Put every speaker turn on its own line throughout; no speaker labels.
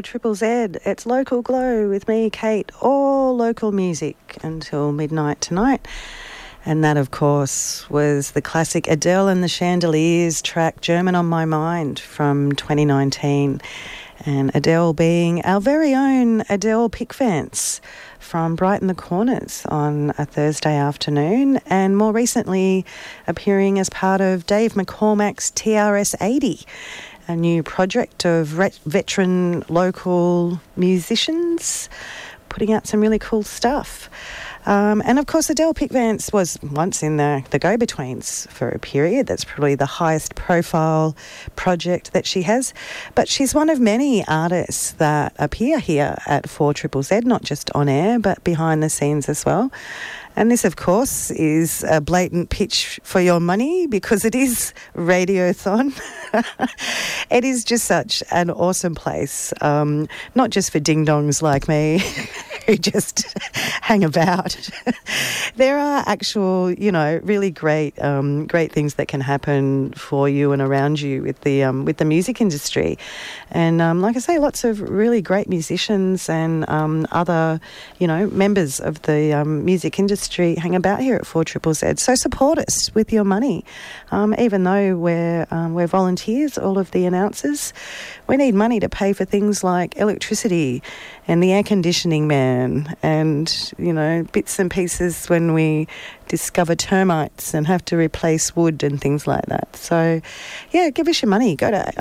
Triple Z. It's Local Glow with me, Kate, all local music until midnight tonight. And that, of course, was the classic Adele and the Chandeliers track German on My Mind from 2019. And Adele being our very own Adele Pickvance from Brighton the Corners on a Thursday afternoon, and more recently appearing as part of Dave McCormack's TRS 80, a new project of veteran local musicians putting out some really cool stuff. And of course, Adele Pickvance was once in the Go-Betweens for a period. That's probably the highest profile project that she has. But she's one of many artists that appear here at 4ZZZ, not just on air, but behind the scenes as well. And this, of course, is a blatant pitch for your money because it is Radiothon. It is just such an awesome place, not just for ding-dongs like me who just hang about. There are actual, really great things that can happen for you and around you with the music industry. And like I say, lots of really great musicians and other, members of the music industry hang about here at 4ZZZ. So support us with your money. Even though we're volunteers, all of the announcers, we need money to pay for things like electricity and the air conditioning man and, bits and pieces when we discover termites and have to replace wood and things like that. So, yeah, give us your money. Go to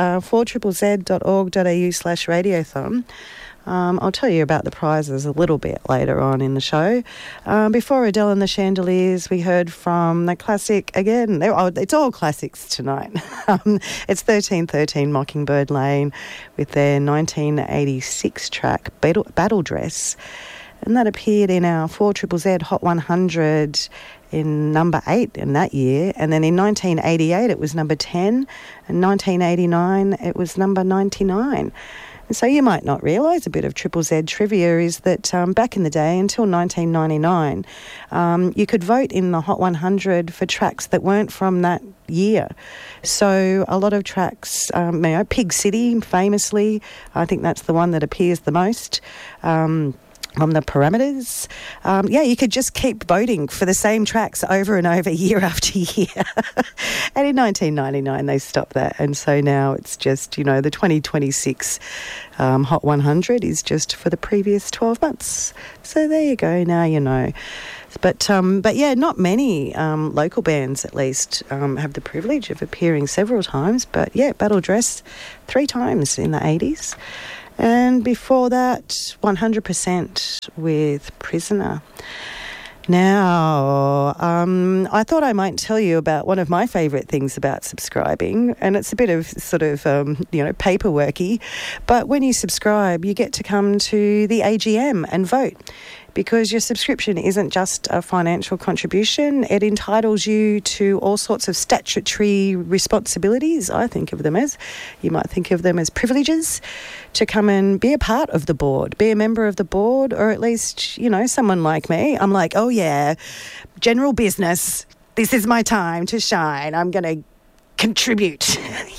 4ZZZ.org.au/radiothon. I'll tell you about the prizes a little bit later on in the show. Before Adele and the Chandeliers, we heard from the classic, again, it's all classics tonight. It's 1313 Mockingbird Lane with their 1986 track, Battle Dress. And that appeared in our 4ZZZ Hot 100 in number 8 in that year. And then in 1988, it was number 10. And 1989, it was number 99. So you might not realise, a bit of Triple Z trivia is that back in the day, until 1999, you could vote in the Hot 100 for tracks that weren't from that year. So a lot of tracks, Pig City, famously, I think that's the one that appears the most. On the Parameters. You could just keep voting for the same tracks over and over year after year. And in 1999 they stopped that, and so now it's just, the 2026 Hot 100 is just for the previous 12 months. So there you go, now you know. But yeah, not many local bands, at least, have the privilege of appearing several times. But yeah, Battle Dress 3 times in the 80s. And before that, 100% with Prisoner. Now, I thought I might tell you about one of my favourite things about subscribing, and it's a bit of sort of, paperworky, but when you subscribe, you get to come to the AGM and vote. Because your subscription isn't just a financial contribution, it entitles you to all sorts of statutory responsibilities, I think of them as. You might think of them as privileges to come and be a part of the board, be a member of the board, or at least, someone like me. I'm like, oh yeah, general business, this is my time to shine. I'm going to contribute.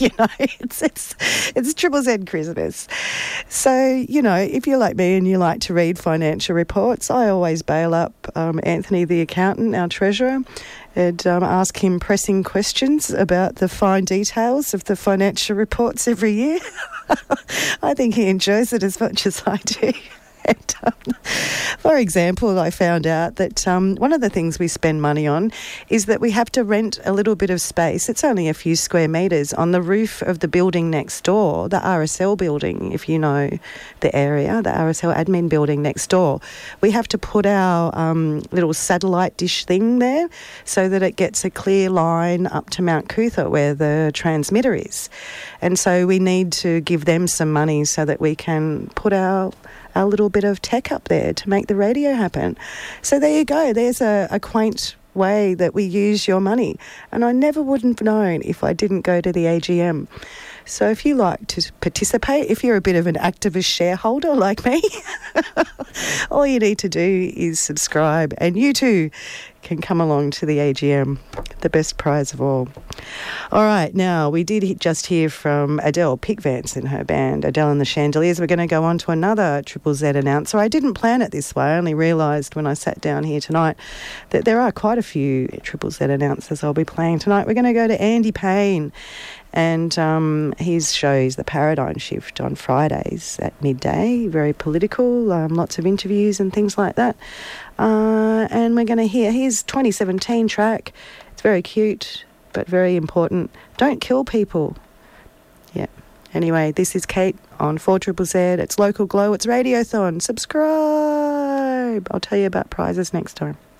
It's Triple Z Christmas. So, if you're like me and you like to read financial reports, I always bail up Anthony the accountant, our treasurer, and ask him pressing questions about the fine details of the financial reports every year. I think he enjoys it as much as I do. And, for example, I found out that one of the things we spend money on is that we have to rent a little bit of space. It's only a few square metres on the roof of the building next door, the RSL building, if you know the area, the RSL admin building next door. We have to put our little satellite dish thing there so that it gets a clear line up to Mount Cootha where the transmitter is. And so we need to give them some money so that we can put our little bit of tech up there to make the radio happen. So there you go. There's a quaint way that we use your money. And I never would have known if I didn't go to the AGM. So if you like to participate, if you're a bit of an activist shareholder like me, all you need to do is subscribe, and you too can come along to the AGM, the best prize of all. All right, now we did just hear from Adele Pickvance and her band, Adele and the Chandeliers. We're going to go on to another Triple Z announcer. I didn't plan it this way. I only realised when I sat down here tonight that there are quite a few Triple Z announcers I'll be playing tonight. We're going to go to Andy Payne, and his show is The Paradigm Shift on Fridays at midday. Very political, lots of interviews and things like that. And we're going to hear his 2017 track. It's very cute, but very important. Don't kill people. Yeah. Anyway, this is Kate on 4ZZZ. It's Local Glow. It's Radiothon. Subscribe. I'll tell you about prizes next time.